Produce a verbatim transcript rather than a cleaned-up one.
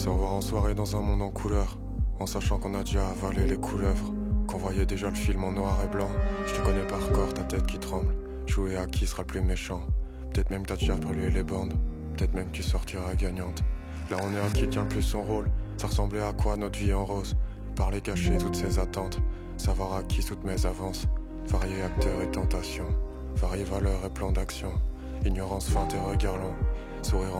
Savoir en soirée dans un monde en couleur, en sachant qu'on a déjà avalé les couleuvres, qu'on voyait déjà le film en noir et blanc. Je te connais par corps, ta tête qui tremble. Jouer à qui sera le plus méchant. Peut-être même t'as déjà brûlé les bandes. Peut-être même que tu sortiras gagnante. Là on est à qui tient le plus son rôle. Ça ressemblait à quoi notre vie en rose? Parler cacher toutes ses attentes. Savoir à qui toutes mes avances. Variés acteurs et tentations. Variés valeurs et plans d'action. Ignorance, feinte et regard long. Sourire